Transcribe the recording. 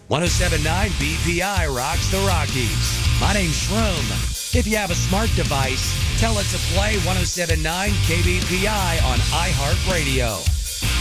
1079 BPI rocks the Rockies. My name's Shroom. If you have a smart device, tell it to play 1079 KBPI on iHeartRadio.